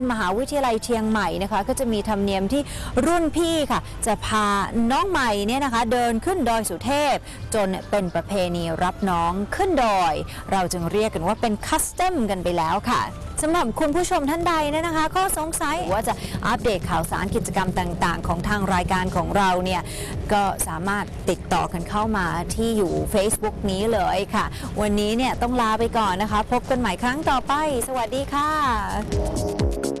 มหาวิทยาลัยเชียงใหม่นะคะก็จะมีธรรมเนียมที่รุ่นพี่ค่ะจะพาน้องใหม่เนี่ยนะคะเดินขึ้นดอยสุเทพจนเป็นประเพณีรับน้องขึ้นดอยเราจึงเรียกกันว่าเป็นคัสตอมกันไปแล้วค่ะสำหรับคุณผู้ชมท่านใดเนี่ยนะคะก็สงสัยว่าจะอัปเดตข่าวสารกิจกรรมต่างๆของทางรายการของเราเนี่ยก็สามารถติดต่อกันเข้ามาที่อยู่ Facebook นี้เลยค่ะวันนี้เนี่ยต้องลาไปก่อนนะคะพบกันใหม่ครั้งต่อไปสวัสดีค่ะ